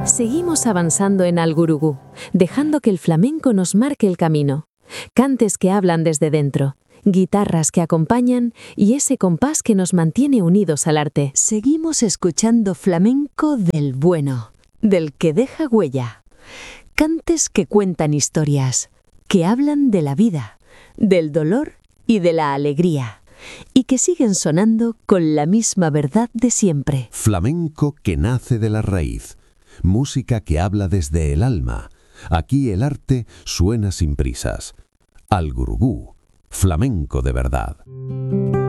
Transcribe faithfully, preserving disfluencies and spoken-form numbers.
Seguimos avanzando en Al Gurugú, dejando que el flamenco nos marque el camino. Cantes que hablan desde dentro, guitarras que acompañan y ese compás que nos mantiene unidos al arte. Seguimos escuchando flamenco del bueno, del que deja huella. Cantes que cuentan historias, que hablan de la vida, del dolor y de la alegría, y que siguen sonando con la misma verdad de siempre. Flamenco que nace de la raíz, música que habla desde el alma. Aquí el arte suena sin prisas. Al Gurugú, flamenco de verdad.